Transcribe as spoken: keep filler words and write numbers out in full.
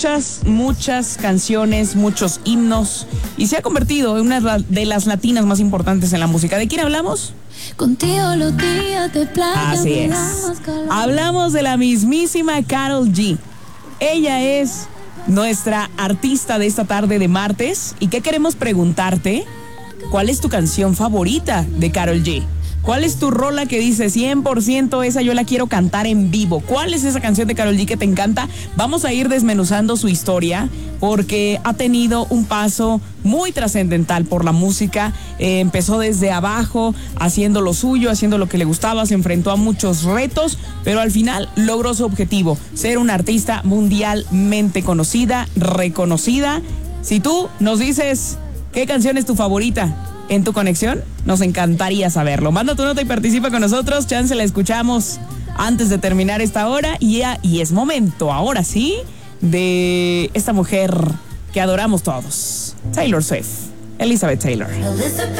muchas, muchas canciones, muchos himnos y se ha convertido en una de las latinas más importantes en la música. ¿De quién hablamos? Contigo los días de playa. Así es. Hablamos de la mismísima Karol G. Ella es nuestra artista de esta tarde de martes. ¿Y qué queremos preguntarte? ¿Cuál es tu canción favorita de Karol G? ¿Cuál es tu rola que dice cien por ciento esa yo la quiero cantar en vivo? ¿Cuál es esa canción de Karol G que te encanta? Vamos a ir desmenuzando su historia porque ha tenido un paso muy trascendental por la música. Eh, empezó desde abajo, haciendo lo suyo, haciendo lo que le gustaba, se enfrentó a muchos retos, pero al final logró su objetivo, ser una artista mundialmente conocida, reconocida. Si tú nos dices qué canción es tu favorita en tu conexión, nos encantaría saberlo. Manda tu nota y participa con nosotros. Chance la escuchamos antes de terminar esta hora. Y, ya, y es momento, ahora sí, de esta mujer que adoramos todos. Taylor Swift. Elizabeth Taylor. Elizabeth.